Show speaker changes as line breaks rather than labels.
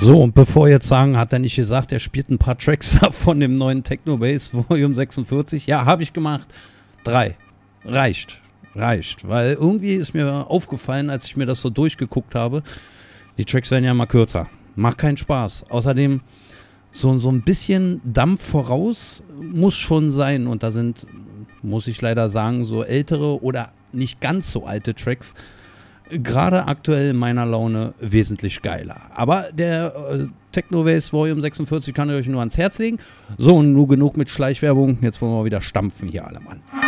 So, und bevor jetzt sagen, hat er nicht gesagt, er spielt ein paar Tracks ab von dem neuen Technobase Volume 46. Ja, habe ich gemacht. 3. Reicht. Weil irgendwie ist mir aufgefallen, als ich mir das so durchgeguckt habe, die Tracks werden ja mal kürzer. Macht keinen Spaß. Außerdem so ein bisschen Dampf voraus muss schon sein. Und da sind, muss ich leider sagen, so ältere oder nicht ganz so alte Tracks gerade aktuell in meiner Laune wesentlich geiler. Aber der Technobase Volume 46 kann ich euch nur ans Herz legen. So, und nur genug mit Schleichwerbung. Jetzt wollen wir wieder stampfen hier alle, Mann.